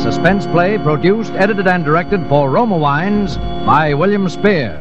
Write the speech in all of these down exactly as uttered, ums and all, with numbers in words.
suspense play produced, edited, and directed for Roma Wines by William Spear.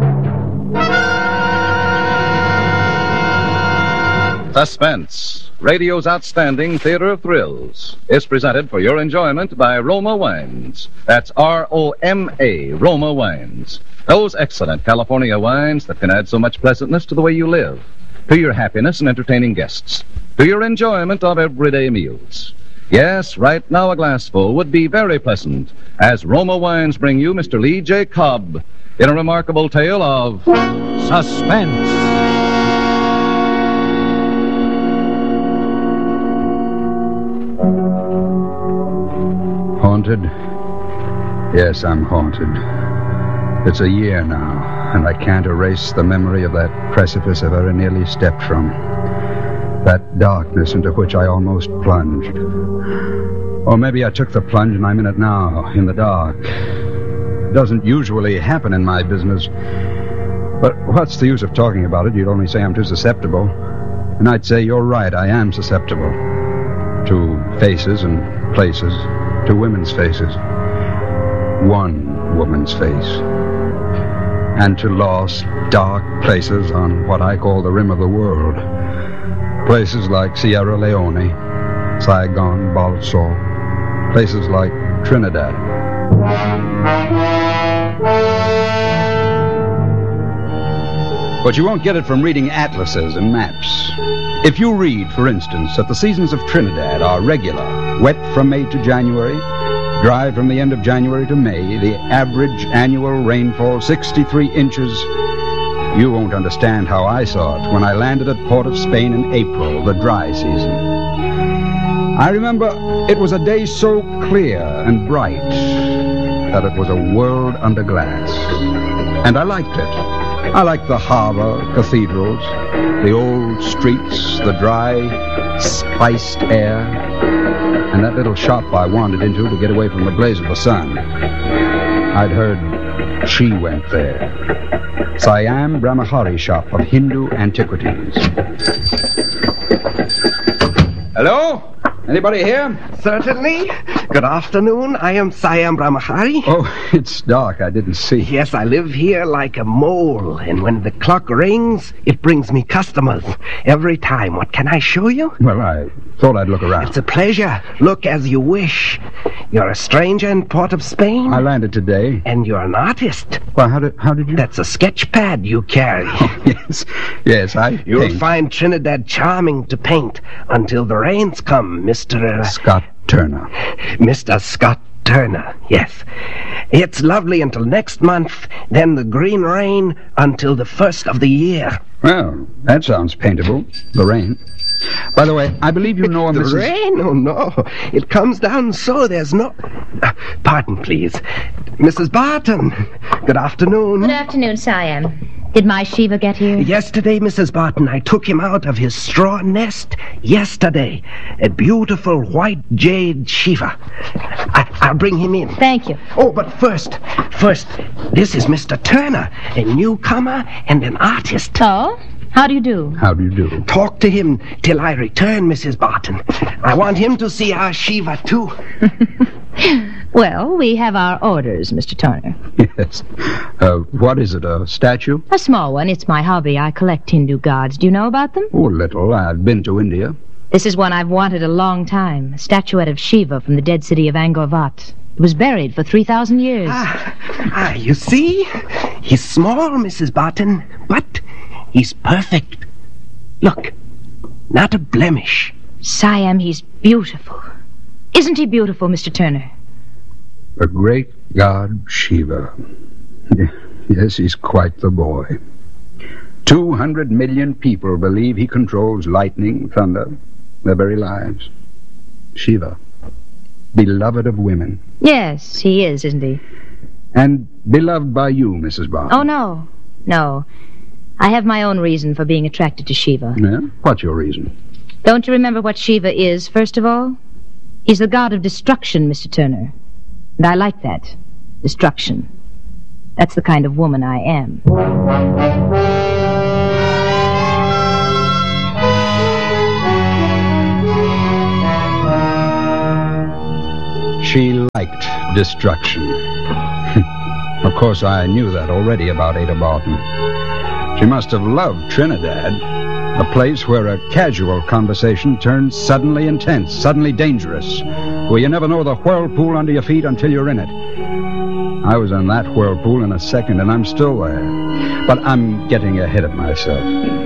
Suspense, radio's outstanding theater of thrills, is presented for your enjoyment by Roma Wines. That's R O M A, Roma Wines. Those excellent California wines that can add so much pleasantness to the way you live, to your happiness in entertaining guests, to your enjoyment of everyday meals. Yes, right now a glassful would be very pleasant, as Roma Wines bring you Mister Lee J. Cobb in a remarkable tale of Suspense. Haunted? Yes, I'm haunted. It's a year now, and I can't erase the memory of that precipice I've ever nearly stepped from. That darkness into which I almost plunged. Or maybe I took the plunge and I'm in it now, in the dark. It doesn't usually happen in my business. But what's the use of talking about it? You'd only say I'm too susceptible. And I'd say you're right, I am susceptible. To faces and places. To women's faces. One woman's face. And to lost, dark places on what I call the rim of the world. Places like Sierra Leone, Saigon, Balsall. Places like Trinidad. But you won't get it from reading atlases and maps. If you read, for instance, that the seasons of Trinidad are regular, wet from May to January, dry from the end of January to May, the average annual rainfall sixty-three inches, you won't understand how I saw it when I landed at Port of Spain in April, the dry season. I remember it was a day so clear and bright that it was a world under glass. And I liked it. I liked the harbor, cathedrals, the old streets, the dry, spiced air, and that little shop I wandered into to get away from the blaze of the sun. I'd heard she went there. Siam Brahmachari shop of Hindu antiquities. Hello? Anybody here? Certainly. Good afternoon. I am Siam Brahmachari. Oh, it's dark. I didn't see. Yes, I live here like a mole, and when the clock rings, it brings me customers every time. What can I show you? Well, I thought I'd look around. It's a pleasure. Look as you wish. You're a stranger in Port of Spain? I landed today. And you're an artist? Well, how did, how did you... That's a sketch pad you carry. Oh, yes. Yes, I You'll paint. find Trinidad charming to paint until the rains come, Mister Uh, Scott Turner. Mister Scott Turner, yes. It's lovely until next month, then the green rain until the first of the year. Well, that sounds paintable. The rain. By the way, I believe you know a The Missus rain? Oh, no. It comes down so there's no... Uh, pardon, please. Missus Barton, good afternoon. Good afternoon, Siam. Did my Shiva get here? Yesterday, Missus Barton, I took him out of his straw nest. Yesterday. A beautiful white jade Shiva. I, I'll bring him in. Thank you. Oh, but first, first, this is Mister Turner, a newcomer and an artist. Oh? How do you do? How do you do? Talk to him till I return, Missus Barton. I want him to see our Shiva, too. Well, we have our orders, Mister Turner. Yes. Uh, what is it, a statue? A small one. It's my hobby. I collect Hindu gods. Do you know about them? Oh, little. I've been to India. This is one I've wanted a long time. A statuette of Shiva from the dead city of Angkor Wat. It was buried for three thousand years. Ah, ah, you see? He's small, Missus Barton, but he's perfect. Look, not a blemish. Siam, he's beautiful. Isn't he beautiful, Mister Turner? The great god Shiva. Yes, he's quite the boy. Two hundred million people believe he controls lightning, thunder, their very lives. Shiva, beloved of women. Yes, he is, isn't he? And beloved by you, Missus Barton. Oh, no. No. I have my own reason for being attracted to Shiva. Yeah? What's your reason? Don't you remember what Shiva is, first of all? He's the god of destruction, Mister Turner. And I like that. Destruction. That's the kind of woman I am. she liked destruction. Of course, I knew that already about Ada Barton. She must have loved Trinidad, a place where a casual conversation turns suddenly intense, suddenly dangerous, where you never know the whirlpool under your feet until you're in it. I was in that whirlpool in a second, and I'm still there. But I'm getting ahead of myself.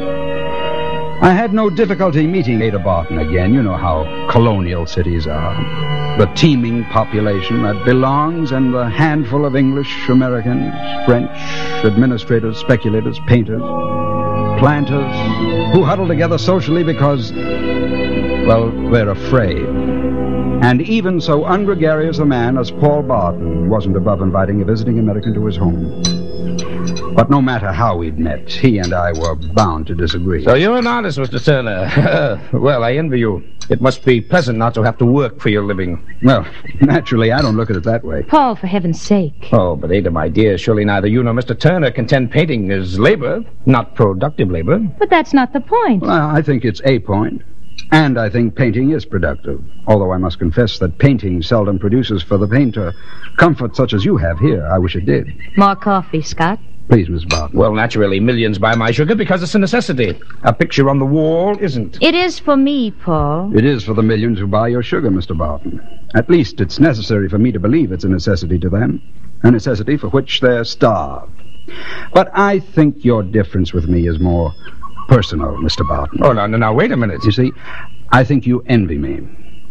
I had no difficulty meeting Ada Barton again. You know how colonial cities are. The teeming population that belongs in the handful of English, Americans, French, administrators, speculators, painters, planters, who huddle together socially because, well, they're afraid. And even so ungregarious a man as Paul Barton wasn't above inviting a visiting American to his home. But no matter how we'd met, he and I were bound to disagree. So you're an artist, Mister Turner. Well, I envy you. It must be pleasant not to have to work for your living. Well, naturally, I don't look at it that way. Paul, for heaven's sake. Oh, but Ada, my dear, surely neither you nor Mister Turner contend painting is labor, not productive labor. But that's not the point. Well, I think it's a point. And I think painting is productive. Although I must confess that painting seldom produces for the painter comfort such as you have here. I wish it did. More coffee, Scott. Please, Miss Barton. Well, naturally, millions buy my sugar because it's a necessity. A picture on the wall isn't. It is for me, Paul. It is for the millions who buy your sugar, Mister Barton. At least it's necessary for me to believe it's a necessity to them. A necessity for which they're starved. But I think your difference with me is more personal, Mister Barton. Oh, no, no, now, wait a minute. You see, I think you envy me.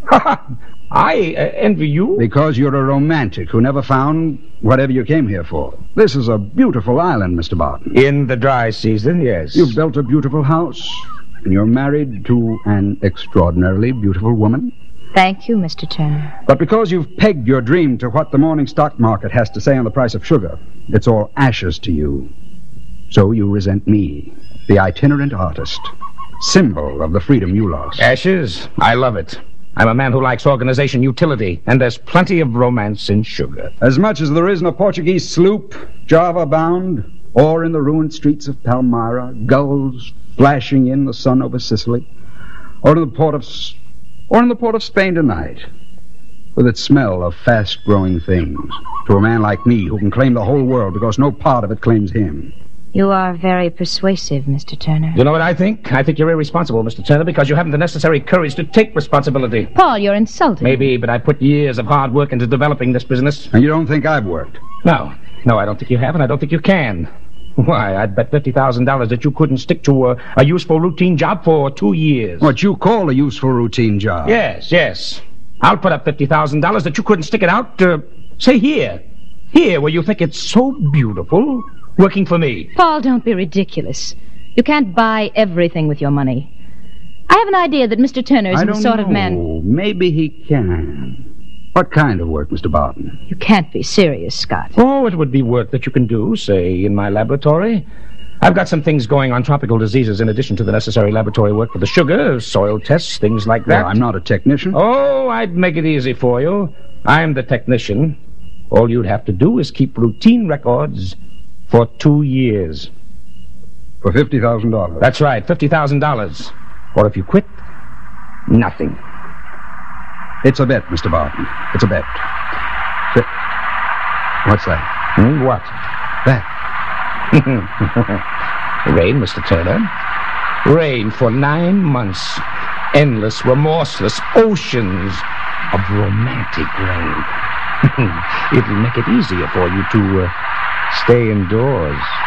I uh, envy you? Because you're a romantic who never found whatever you came here for. This is a beautiful island, Mister Barton. In the dry season, yes. You've built a beautiful house, and you're married to an extraordinarily beautiful woman. Thank you, Mister Turner. But because you've pegged your dream to what the morning stock market has to say on the price of sugar, it's all ashes to you. So you resent me, the itinerant artist, symbol of the freedom you lost. Ashes? I love it. I'm a man who likes organization, utility, and there's plenty of romance in sugar. As much as there is in a Portuguese sloop, Java-bound, or in the ruined streets of Palmyra, gulls flashing in the sun over Sicily, or in the port of, or in the port of Spain tonight, with its smell of fast-growing things, to a man like me who can claim the whole world because no part of it claims him. You are very persuasive, Mister Turner. You know what I think? I think you're irresponsible, Mister Turner, because you haven't the necessary courage to take responsibility. Paul, you're insulting. Maybe, but I put years of hard work into developing this business. And you don't think I've worked? No. No, I don't think you have, and I don't think you can. Why, I'd bet fifty thousand dollars that you couldn't stick to a, a useful routine job for two years. What you call a useful routine job? Yes, yes. I'll put up fifty thousand dollars that you couldn't stick it out, uh, say here. Here, where you think it's so beautiful, working for me. Paul, don't be ridiculous. You can't buy everything with your money. I have an idea that Mister Turner is I the don't sort know. of man... Maybe he can. What kind of work, Mister Barton? You can't be serious, Scott. Oh, it would be work that you can do, say, in my laboratory. I've got some things going on tropical diseases in addition to the necessary laboratory work for the sugar, soil tests, things like that. Well, I'm not a technician. Oh, I'd make it easy for you. I'm the technician. All you'd have to do is keep routine records for two years. For fifty thousand dollars? That's right, fifty thousand dollars. Or if you quit, nothing. It's a bet, Mister Barton. It's a bet. Fi- What's that? Hmm, what? That. Rain, Mister Turner. Rain for nine months. Endless, remorseless oceans of romantic rain. It'll make it easier for you to uh, stay indoors.